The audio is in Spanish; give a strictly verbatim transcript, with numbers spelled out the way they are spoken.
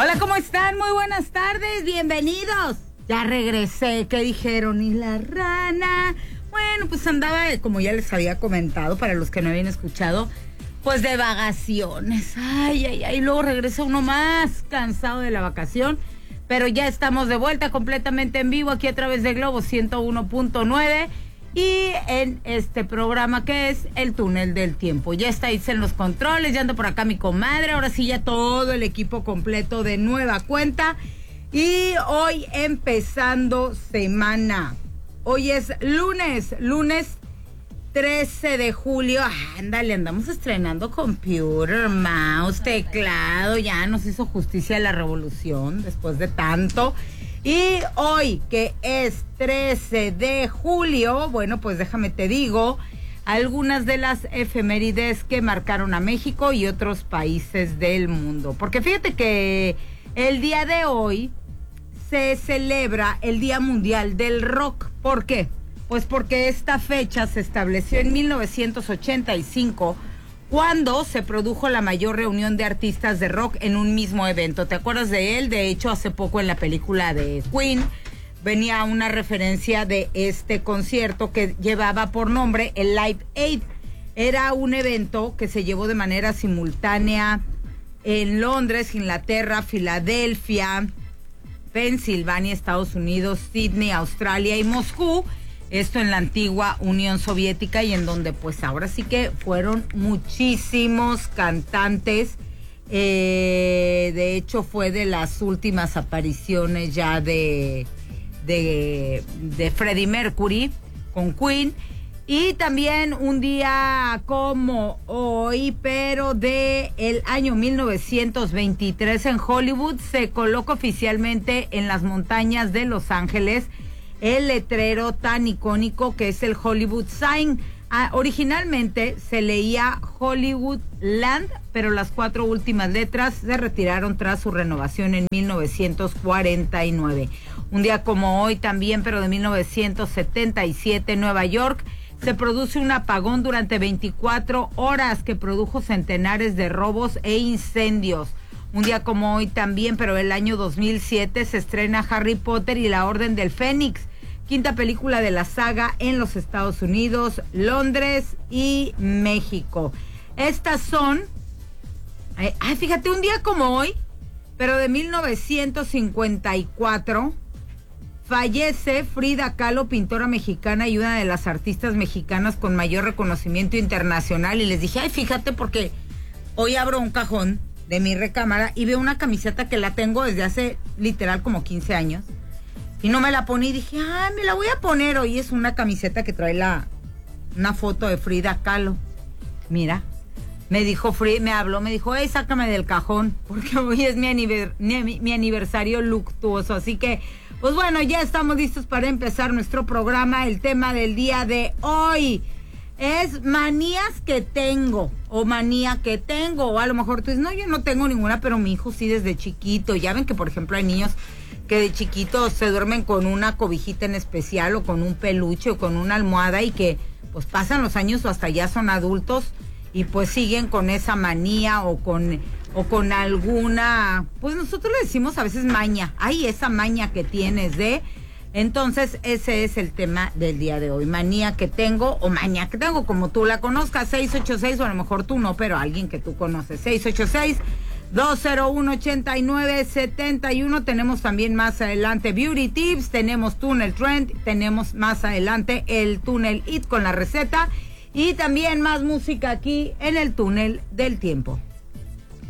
Hola, ¿cómo están? Muy buenas tardes, bienvenidos. Ya regresé, ¿qué dijeron? ¿Y la rana? Bueno, pues andaba, como ya les había comentado, para los que no habían escuchado, pues de vacaciones. Ay, ay, ay, luego regresa uno más cansado de la vacación, pero ya estamos de vuelta completamente en vivo aquí a través de Globo ciento uno punto nueve y en este programa que es El Túnel del Tiempo. Ya estáis en los controles, ya anda por acá mi comadre, ahora sí ya todo el equipo completo de nueva cuenta. Y hoy empezando semana. Hoy es lunes, lunes trece de julio. Ándale, andamos estrenando computer, mouse, teclado. Ya nos hizo justicia la revolución después de tanto. Y hoy, que es trece de julio, bueno, pues déjame te digo algunas de las efemérides que marcaron a México y otros países del mundo. Porque fíjate que el día de hoy se celebra el Día Mundial del Rock. ¿Por qué? Pues porque esta fecha se estableció en mil novecientos ochenta y cinco, cuando se produjo la mayor reunión de artistas de rock en un mismo evento. ¿Te acuerdas de él? De hecho, hace poco en la película de Queen venía una referencia de este concierto que llevaba por nombre el Live Aid. Era un evento que se llevó de manera simultánea en Londres, Inglaterra, Filadelfia, Pensilvania, Estados Unidos, Sydney, Australia y Moscú. Esto en la antigua Unión Soviética, y en donde pues ahora sí que fueron muchísimos cantantes. Eh, de hecho fue de las últimas apariciones ya de, de, de Freddie Mercury con Queen. Y también un día como hoy, pero de el año mil novecientos veintitrés, en Hollywood se coloca oficialmente en las montañas de Los Ángeles el letrero tan icónico que es el Hollywood Sign. Ah, originalmente se leía Hollywood Land, pero las cuatro últimas letras se retiraron tras su renovación en mil novecientos cuarenta y nueve. Un día como hoy también, pero de mil novecientos setenta y siete, en Nueva York, se produce un apagón durante veinticuatro horas que produjo centenares de robos e incendios. Un día como hoy también, pero el año dos mil siete, se estrena Harry Potter y la Orden del Fénix, quinta película de la saga en los Estados Unidos, Londres y México. Estas son, ay, ay, fíjate, un día como hoy, pero de mil novecientos cincuenta y cuatro, fallece Frida Kahlo, pintora mexicana y una de las artistas mexicanas con mayor reconocimiento internacional. Y les dije, ay, fíjate, porque hoy abro un cajón de mi recámara y veo una camiseta que la tengo desde hace literal como quince años. Y no me la poní y dije, ah, me la voy a poner hoy. Es una camiseta que trae la una foto de Frida Kahlo. Mira, me dijo Frida, me habló, me dijo, hey, sácame del cajón, porque hoy es mi, aniver, mi, mi aniversario luctuoso. Así que, pues bueno, ya estamos listos para empezar nuestro programa. El tema del día de hoy es manías que tengo, o manía que tengo, o a lo mejor tú dices, no, yo no tengo ninguna, pero mi hijo sí desde chiquito. Ya ven que, por ejemplo, hay niños que de chiquitos se duermen con una cobijita en especial, o con un peluche, o con una almohada, y que pues pasan los años o hasta ya son adultos, y pues siguen con esa manía, o con, o con alguna, pues nosotros le decimos a veces maña, ay, esa maña que tienes de... Entonces, ese es el tema del día de hoy. Manía que tengo, o maña que tengo, como tú la conozcas. Seis ocho seis, o a lo mejor tú no, pero alguien que tú conoces. seis ocho seis, dos cero uno, ocho nueve siete uno. Tenemos también más adelante Beauty Tips, tenemos Túnel Trend, tenemos más adelante el Túnel It con la receta, y también más música aquí en el Túnel del Tiempo.